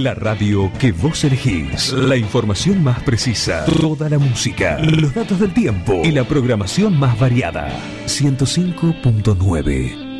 La radio que vos elegís. La información más precisa. Toda la música. Los datos del tiempo. Y la programación más variada. 105.9.